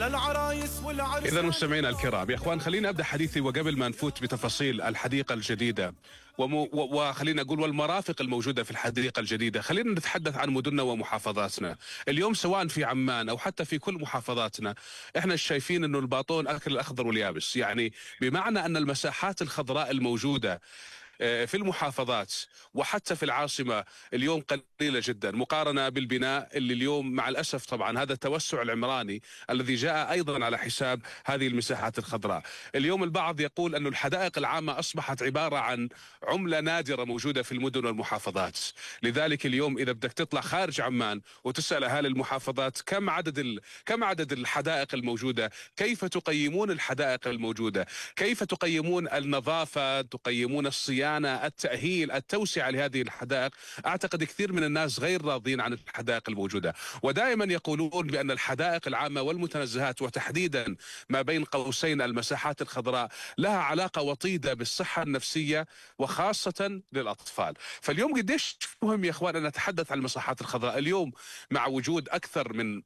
للعرايس والعرسان. إذا مستمعينا الكرام يا إخوان، خلينا أبدأ حديثي وقبل ما نفوت بتفاصيل الحديقة الجديدة وخلينا أقول والمرافق الموجودة في الحديقة الجديدة، خلينا نتحدث عن مدننا ومحافظاتنا. اليوم سواء في عمان أو حتى في كل محافظاتنا إحنا شايفين أنه الباطون أكل الأخضر واليابس، يعني بمعنى أن المساحات الخضراء الموجودة في المحافظات وحتى في العاصمة اليوم قليلة جدا مقارنة بالبناء اللي اليوم مع الأسف طبعا هذا التوسع العمراني الذي جاء أيضا على حساب هذه المساحات الخضراء. اليوم البعض يقول أن الحدائق العامة أصبحت عبارة عن عملة نادرة موجودة في المدن والمحافظات. لذلك اليوم إذا بدك تطلع خارج عمان وتسأل أهالي المحافظات كم عدد الحدائق الموجودة، كيف تقيمون الحدائق الموجودة، كيف تقيمون النظافة، تقيمون الصيانة، التأهيل، التوسعة لهذه الحدائق، أعتقد كثير من الناس غير راضين عن الحدائق الموجودة. ودائما يقولون بأن الحدائق العامة والمتنزهات وتحديدا ما بين قوسين المساحات الخضراء لها علاقة وطيدة بالصحة النفسية وخاصة للأطفال. فاليوم قديش مهم يا إخوان أن نتحدث عن المساحات الخضراء. اليوم مع وجود أكثر من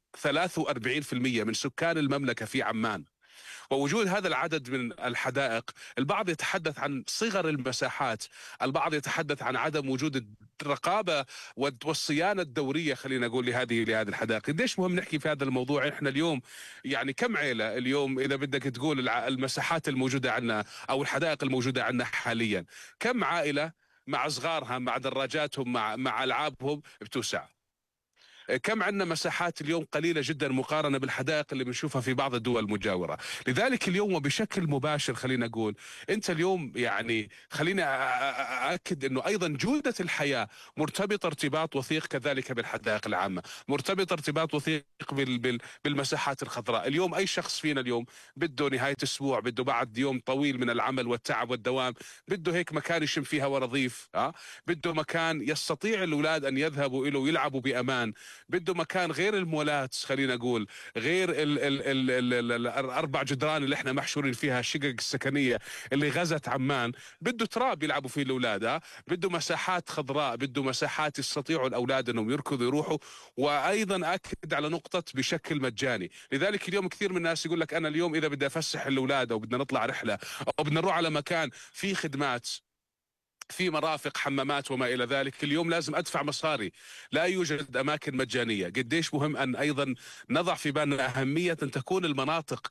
43% من سكان المملكة في عمان ووجود هذا العدد من الحدائق، البعض يتحدث عن صغر المساحات، البعض يتحدث عن عدم وجود الرقابة والصيانة الدورية خلينا نقول لهذه الحدائق. قديش مهم نحكي في هذا الموضوع. احنا اليوم يعني كم عيلة اليوم إذا بدك تقول المساحات الموجودة عندنا أو الحدائق الموجودة عندنا حاليا، كم عائلة مع صغارها مع دراجاتهم مع ألعابهم بتوسع؟ كم عندنا مساحات اليوم قليلة جدا مقارنة بالحدائق اللي بنشوفها في بعض الدول المجاورة. لذلك اليوم وبشكل مباشر خلينا نقول انت اليوم يعني خلينا أأكد انه ايضا جودة الحياة مرتبطة ارتباط وثيق كذلك بالحدائق العامة، مرتبطة ارتباط وثيق بالمساحات الخضراء. اليوم اي شخص فينا اليوم بده نهاية اسبوع، بده بعد يوم طويل من العمل والتعب والدوام، بده هيك مكان يشم فيها ورظيف، بده مكان يستطيع الاولاد ان يذهبوا له ويلعبوا بامان، بده مكان غير المولات خلينا نقول، غير الاربع جدران اللي احنا محشورين فيها الشقق السكنيه اللي غزت عمان، بده تراب يلعبوا فيه الاولاد، بده مساحات خضراء، بده مساحات يستطيعوا الاولاد انهم يركضوا يروحوا، وايضا اكد على نقطه بشكل مجاني. لذلك اليوم كثير من الناس يقول لك انا اليوم اذا بدي افسح الاولاد او بدنا نطلع رحله او بدنا نروح على مكان في خدمات في مرافق حمامات وما إلى ذلك، اليوم لازم أدفع مصاري، لا يوجد أماكن مجانية. قديش مهم أن أيضا نضع في بالنا أهمية أن تكون المناطق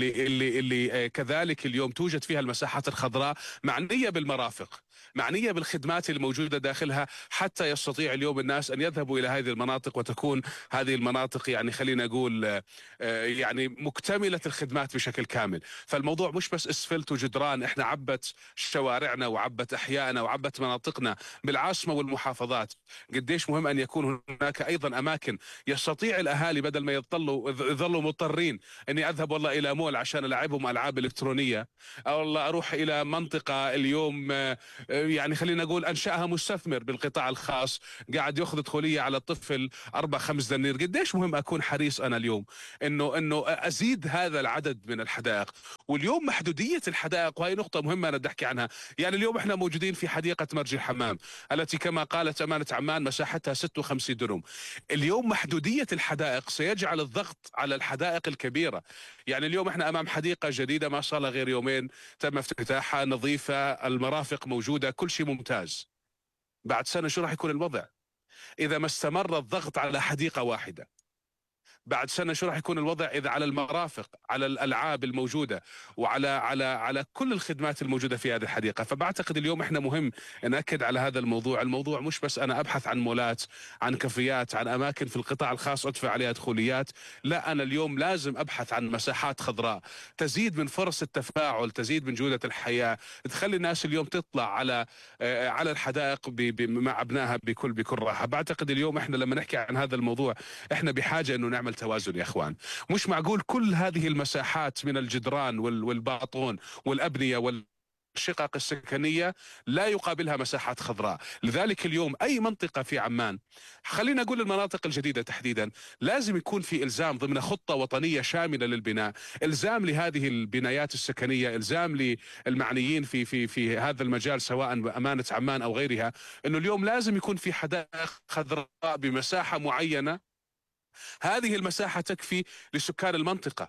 اللي كذلك اليوم توجد فيها المساحات الخضراء معنية بالمرافق، معنية بالخدمات الموجودة داخلها، حتى يستطيع اليوم الناس أن يذهبوا إلى هذه المناطق وتكون هذه المناطق يعني خلينا نقول يعني مكتملة الخدمات بشكل كامل. فالموضوع مش بس اسفلت وجدران، احنا عبت شوارعنا وعبت أحيائنا وعبت مناطقنا بالعاصمة والمحافظات. قديش مهم أن يكون هناك أيضا أماكن يستطيع الأهالي بدل ما يظلوا مضطرين أني أذهب والله إلى مول عشان ألعبهم ألعاب إلكترونية، أو والله أروح إلى منطقة اليوم يعني خلينا نقول أنشأها مستثمر بالقطاع الخاص قاعد يأخذ دخولية على الطفل 4-5 دنانير. قديش مهم أكون حريص أنا اليوم إنه أزيد هذا العدد من الحدائق. واليوم محدودية الحدائق، وهي نقطة مهمة أنا بدي أحكي عنها. يعني اليوم إحنا موجودين في حديقة مرج الحمام التي كما قالت أمانة عمان مساحتها 56 دنم. اليوم محدودية الحدائق سيجعل الضغط على الحدائق الكبيرة. يعني اليوم إحنا أمام حديقة جديدة ما صار لها غير يومين تم افتتاحها، نظيفة، المرافق موجودة، كل شيء ممتاز. بعد سنة شو راح يكون الوضع إذا ما استمر الضغط على حديقة واحدة؟ بعد سنة شو راح يكون الوضع إذا على المرافق، على الألعاب الموجودة، وعلى على كل الخدمات الموجودة في هذه الحديقة؟ فبعتقد اليوم إحنا مهم نأكد على هذا الموضوع. الموضوع مش بس أنا أبحث عن مولات، عن كافيات، عن أماكن في القطاع الخاص أدفع عليها دخوليات، لا، أنا اليوم لازم أبحث عن مساحات خضراء تزيد من فرص التفاعل، تزيد من جودة الحياة، تخلي الناس اليوم تطلع على الحدائق مع أبنائها بكل راحة. بعتقد اليوم إحنا لما نحكي عن هذا الموضوع إحنا بحاجة إنه نعمل توازن يا اخوان. مش معقول كل هذه المساحات من الجدران والباطون والابنيه والشقق السكنيه لا يقابلها مساحات خضراء. لذلك اليوم اي منطقه في عمان، خلينا نقول المناطق الجديده تحديدا، لازم يكون في الزام ضمن خطه وطنيه شامله للبناء، الزام لهذه البنايات السكنيه، الزام للمعنيين في هذا المجال سواء امانه عمان او غيرها، انه اليوم لازم يكون في حدائق خضراء بمساحه معينه. هذه المساحة تكفي لسكان المنطقة،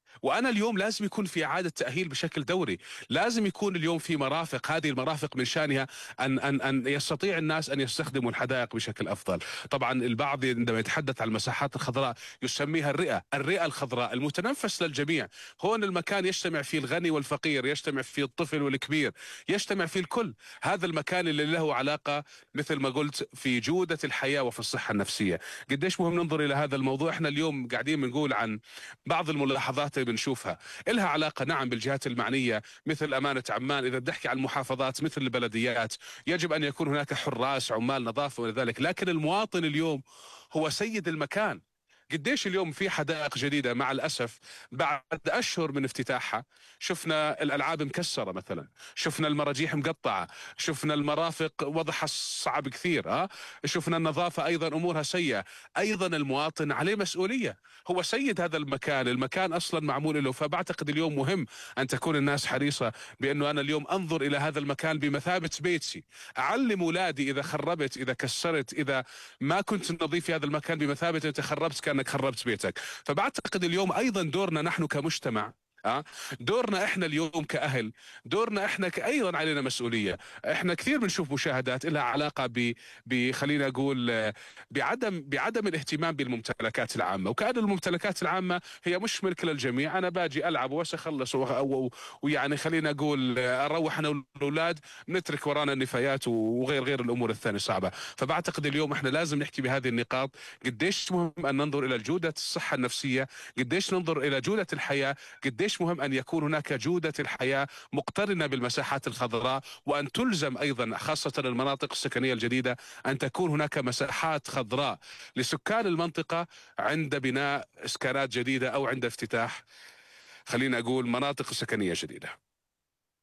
وانا اليوم لازم يكون في اعاده تاهيل بشكل دوري، لازم يكون اليوم في مرافق، هذه المرافق من شانها ان يستطيع الناس ان يستخدموا الحدائق بشكل افضل. طبعا البعض عندما يتحدث عن المساحات الخضراء يسميها الرئه الخضراء، المتنفس للجميع. هون المكان يجتمع فيه الغني والفقير، يجتمع فيه الطفل والكبير، يجتمع فيه الكل. هذا المكان اللي له علاقه مثل ما قلت في جوده الحياه وفي الصحه النفسيه. قديش مهم ننظر الى هذا الموضوع. احنا اليوم قاعدين بنقول عن بعض الملاحظات اللي بنشوفها، إلها علاقة نعم بالجهات المعنية مثل أمانة عمان. إذا بدي أحكي عن المحافظات مثل البلديات يجب أن يكون هناك حراس عمال نظافة وذلك، لكن المواطن اليوم هو سيد المكان. قديش اليوم في حدائق جديدة مع الأسف بعد أشهر من افتتاحها شفنا الألعاب مكسرة مثلا، شفنا المراجيح مقطعة، شفنا المرافق وضعها صعب كثير، شفنا النظافة أيضا أمورها سيئة. أيضا المواطن عليه مسؤولية، هو سيد هذا المكان، المكان أصلا معمول له. فبعتقد اليوم مهم أن تكون الناس حريصة بأنه أنا اليوم أنظر إلى هذا المكان بمثابة بيتي، أعلم أولادي إذا خربت، إذا كسرت، إذا ما كنت نظيف في هذا المكان بمثابة أنت خربت كأنك خربت بيتك. فبعتقد اليوم أيضا دورنا نحن كمجتمع، دورنا احنا اليوم كأهل، دورنا احنا ايضا علينا مسؤولية. احنا كثير بنشوف مشاهدات لها علاقة خلينا اقول بعدم الاهتمام بالممتلكات العامة، وكأن الممتلكات العامة هي مش ملك للجميع. انا باجي العب واخلص ويعني خلينا اقول اروح انا والاولاد، نترك ورانا النفايات وغير الامور الثانية صعبة. فبعتقد اليوم احنا لازم نحكي بهذه النقاط. قديش مهم ان ننظر الى جودة الصحة النفسية، قديش ننظر الى جودة الحياة، قديش مهم أن يكون هناك جودة الحياة مقترنة بالمساحات الخضراء، وأن تلزم أيضا خاصة المناطق السكنية الجديدة أن تكون هناك مساحات خضراء لسكان المنطقة عند بناء إسكانات جديدة أو عند افتتاح خلينا أقول مناطق سكنية جديدة.